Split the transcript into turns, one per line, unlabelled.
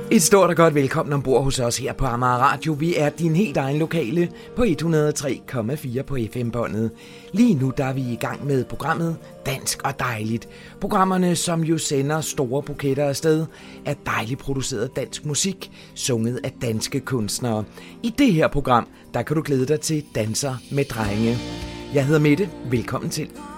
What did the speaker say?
Et stort og godt velkommen ombord hos os her på Amager Radio. Vi er din helt egen lokale på 103,4 på FM-båndet. Lige nu der er vi i gang med programmet Dansk og Dejligt. Programmerne, som jo sender store buketter afsted af dejligt produceret dansk musik, sunget af danske kunstnere. I det her program, der kan du glæde dig til Danser med Drenge. Jeg hedder Mette. Velkommen til.